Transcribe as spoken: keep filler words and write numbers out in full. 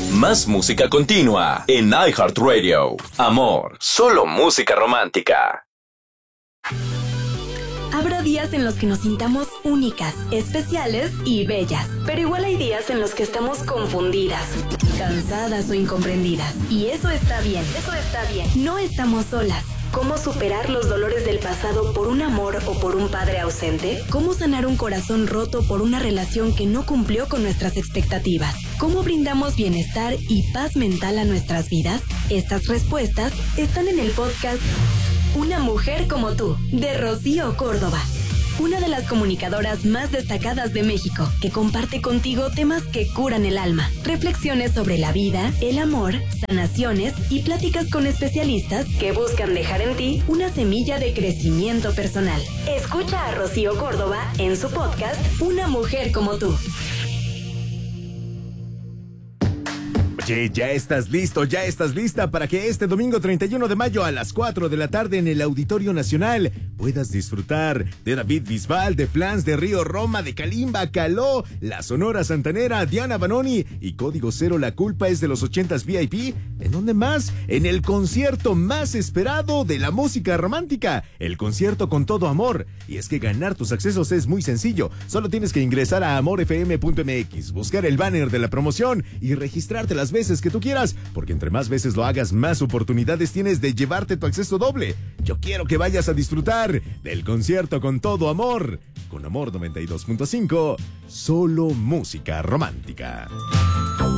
Más música continua en iHeartRadio. Amor, solo música romántica. Habrá días en los que nos sintamos únicas, especiales y bellas. Pero igual hay días en los que estamos confundidas, cansadas o incomprendidas. Y eso está bien, eso está bien. No estamos solas. ¿Cómo superar los dolores del pasado por un amor o por un padre ausente? ¿Cómo sanar un corazón roto por una relación que no cumplió con nuestras expectativas? ¿Cómo brindamos bienestar y paz mental a nuestras vidas? Estas respuestas están en el podcast Una mujer como tú, de Rocío Córdoba. Una de las comunicadoras más destacadas de México, que comparte contigo temas que curan el alma, reflexiones sobre la vida, el amor, sanaciones y pláticas con especialistas que buscan dejar en ti una semilla de crecimiento personal. Escucha a Rocío Córdoba en su podcast Una mujer como tú. Oye, ya estás listo, ya estás lista para que este domingo treinta y uno de mayo a las cuatro de la tarde en el Auditorio Nacional puedas disfrutar de David Bisbal, de Flans, de Río Roma, de Kalimba, Caló, La Sonora Santanera, Diana Banoni y Código Cero, La Culpa es de los ochentas V I P. ¿En dónde más? En el concierto más esperado de la música romántica, el concierto con todo amor. Y es que ganar tus accesos es muy sencillo, solo tienes que ingresar a amor f m punto m x, buscar el banner de la promoción y registrarte las veces que tú quieras, porque entre más veces lo hagas, más oportunidades tienes de llevarte tu acceso doble. Yo quiero que vayas a disfrutar del concierto con todo amor. Con Amor noventa y dos punto cinco, solo música romántica.